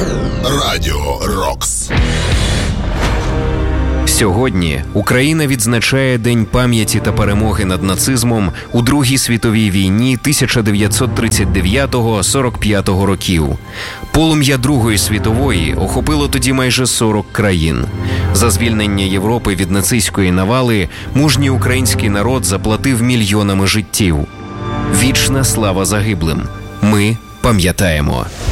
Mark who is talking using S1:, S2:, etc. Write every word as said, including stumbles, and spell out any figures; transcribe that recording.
S1: Радіо Рокс.
S2: Сьогодні Україна відзначає День пам'яті та перемоги над нацизмом у Другій світовій війні тисяча дев'ятсот тридцять дев'ятого - сорок п'ятого років. Полум'я Другої світової охопило тоді майже сорок країн. За звільнення Європи від нацистської навали мужній український народ заплатив мільйонами життів. Вічна слава загиблим. Ми пам'ятаємо.